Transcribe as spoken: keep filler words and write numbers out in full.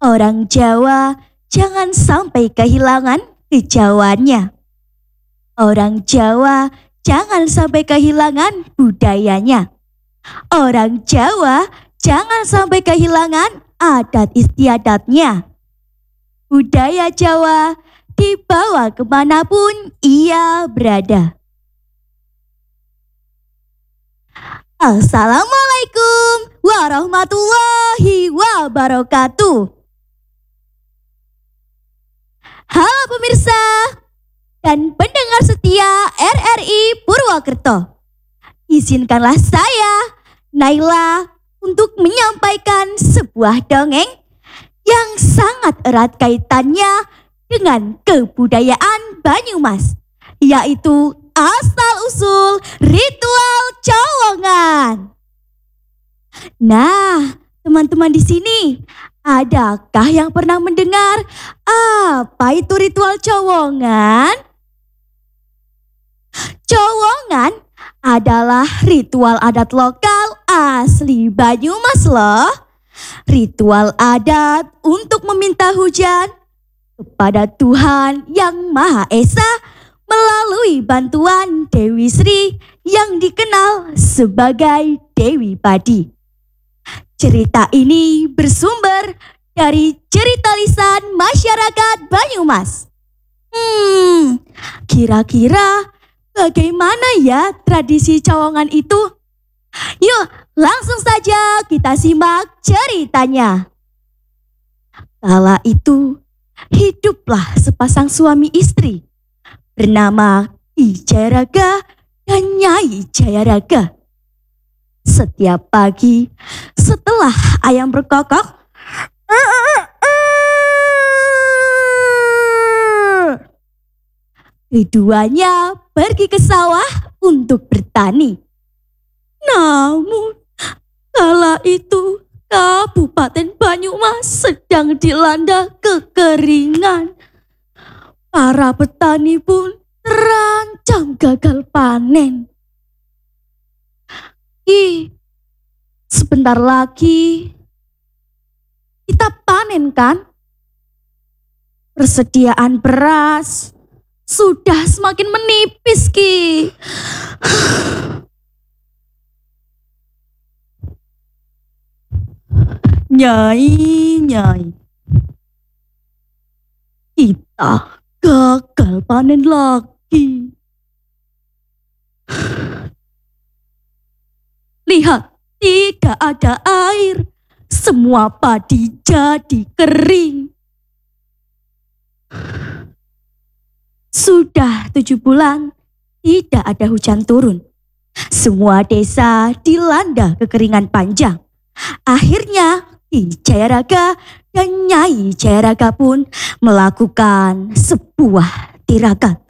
Orang Jawa jangan sampai kehilangan kejauhannya. Orang Jawa jangan sampai kehilangan budayanya. Orang Jawa jangan sampai kehilangan adat istiadatnya. Budaya Jawa dibawa kemanapun ia berada. Assalamualaikum warahmatullahi wabarakatuh. Halo pemirsa dan pendengar setia R R I Purwokerto. Izinkanlah saya, Naila, untuk menyampaikan sebuah dongeng yang sangat erat kaitannya dengan kebudayaan Banyumas, yaitu asal-usul ritual Cowongan. Nah, teman-teman di sini, adakah yang pernah mendengar apa itu ritual Cowongan? Cowongan adalah ritual adat lokal asli Banyumas loh. Ritual adat untuk meminta hujan kepada Tuhan Yang Maha Esa melalui bantuan Dewi Sri yang dikenal sebagai Dewi Padi. Cerita ini bersumber dari cerita lisan masyarakat Banyumas. Hmm, kira-kira bagaimana ya tradisi Cowongan itu? Yuk, langsung saja kita simak ceritanya. Kala itu, hiduplah sepasang suami istri bernama Ki Jayaraga dan Nyai Jayaraga. Setiap pagi setelah ayam berkokok, keduanya pergi ke sawah untuk bertani. Namun, kala itu Kabupaten Banyumas sedang dilanda kekeringan. Para petani pun terancam gagal panen. Ih, sebentar lagi kita panen kan? Persediaan beras sudah semakin menipis, Ki. Nyai, Nyai, kita gagal panen lagi. Lihat, tidak ada air. Semua padi jadi kering. Sudah tujuh bulan tidak ada hujan turun. Semua desa dilanda kekeringan panjang. Akhirnya Ki Jayaraga dan Nyai Jayaraga pun melakukan sebuah tirakat.